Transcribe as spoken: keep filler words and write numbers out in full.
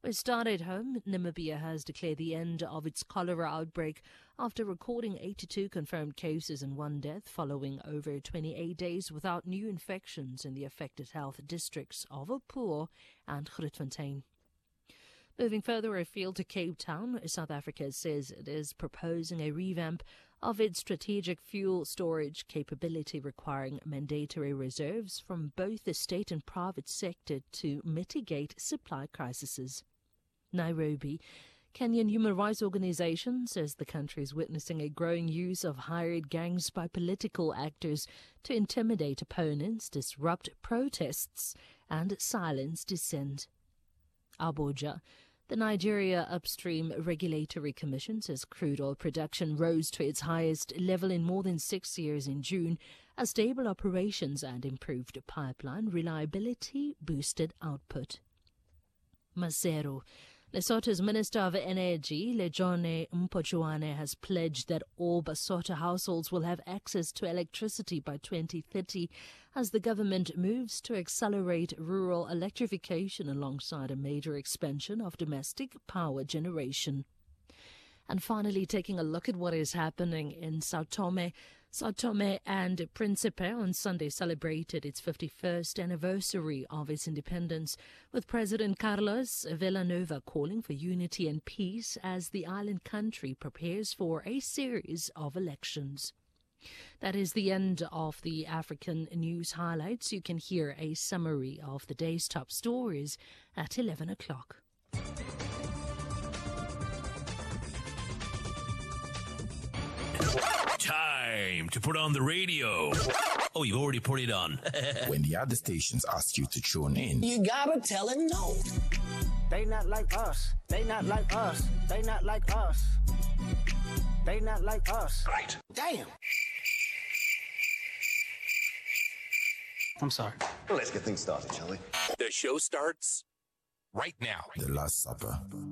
We start at home. Namibia has declared the end of its cholera outbreak after recording eighty-two confirmed cases and one death following over twenty-eight days without new infections in the affected health districts of Opuwo and Grootfontein. Moving further afield to Cape Town, South Africa says it is proposing a revamp of its strategic fuel storage capability requiring mandatory reserves from both the state and private sector to mitigate supply crises. Nairobi, Kenyan human rights organization says the country is witnessing a growing use of hired gangs by political actors to intimidate opponents, disrupt protests, and silence dissent. Abuja, the Nigeria Upstream Regulatory Commission says crude oil production rose to its highest level in more than six years in June as stable operations and improved pipeline reliability boosted output. Maseru, Lesotho's Minister of Energy, Lejone Mpochuane, has pledged that all Basotho households will have access to electricity by twenty thirty as the government moves to accelerate rural electrification alongside a major expansion of domestic power generation. And finally, taking a look at what is happening in Sao Tome. Sao Tome and Principe on Sunday celebrated its fifty-first anniversary of its independence, with President Carlos Villanova calling for unity and peace as the island country prepares for a series of elections. That is the end of the African news highlights. You can hear a summary of the day's top stories at eleven o'clock. Time to put on the radio. Oh, you already put it on. When the other stations ask you to tune in, you gotta tell them no. They not like us. They not like us. They not like us. They not like us. Great. Damn. I'm sorry. Well, let's get things started, shall we? The show starts right now. The Last Supper.